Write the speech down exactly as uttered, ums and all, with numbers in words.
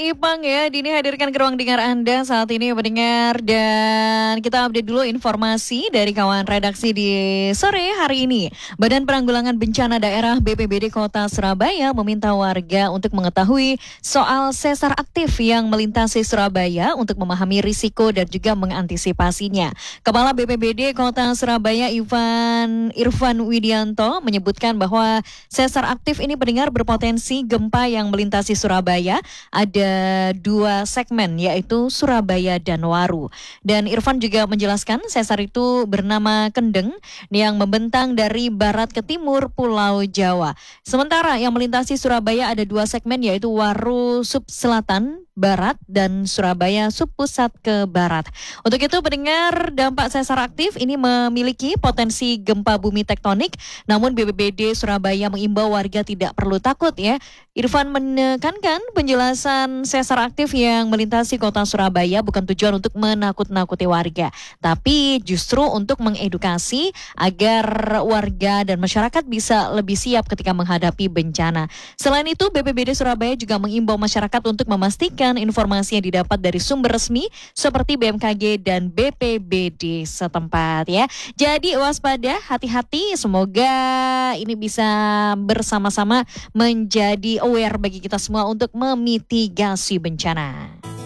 Ipang ya, Dini hadirkan ke ruang dengar Anda saat ini pendengar. Dan kita update dulu informasi dari kawan redaksi di sore hari ini. Badan Penanggulangan Bencana Daerah B P B D Kota Surabaya meminta warga untuk mengetahui soal sesar aktif yang melintasi Surabaya untuk memahami risiko dan juga mengantisipasinya. Kepala B P B D Kota Surabaya Ivan Irfan Widianto menyebutkan bahwa sesar aktif ini pendengar berpotensi gempa yang melintasi Surabaya. Ada dua segmen yaitu Surabaya dan Waru. Dan Irfan juga menjelaskan sesar itu bernama Kendeng yang membentang dari barat ke timur Pulau Jawa. Sementara yang melintasi Surabaya ada dua segmen yaitu Waru Sub Selatan Barat dan Surabaya Sub Pusat ke Barat. Untuk itu pendengar, dampak sesar aktif ini memiliki potensi gempa bumi tektonik, namun B P B D Surabaya mengimbau warga tidak perlu takut ya. Irfan menekankan penjelasan sesar aktif yang melintasi kota Surabaya bukan tujuan untuk menakut-nakuti warga, tapi justru untuk mengedukasi agar warga dan masyarakat bisa lebih siap ketika menghadapi bencana. Selain itu, B P B D Surabaya juga mengimbau masyarakat untuk memastikan informasi yang didapat dari sumber resmi seperti B M K G dan B P B D setempat ya. Jadi waspada, hati-hati, semoga ini bisa bersama-sama menjadi aware bagi kita semua untuk memitigasi bencana.